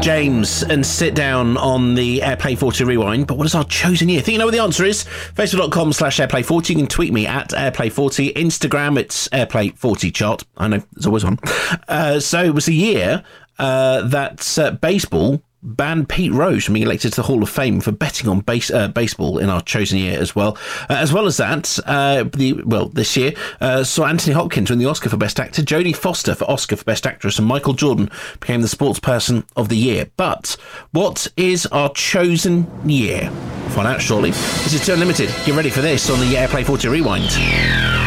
James and sit down on the Airplay 40 Rewind. But what is our chosen year? Think you know what the answer is? Facebook.com/Airplay40. You can tweet me at Airplay40. Instagram, it's Airplay40 chart. I know, there's always one. So it was a year that baseball banned Pete Rose from being elected to the Hall of Fame for betting on baseball in our chosen year as well. As well as that, this year saw Anthony Hopkins win the Oscar for Best Actor, Jodie Foster for Oscar for Best Actress, and Michael Jordan became the Sports Person of the Year. But what is our chosen year? We'll find out shortly. This is Too Unlimited. Get ready for this on the Airplay 40 Rewind.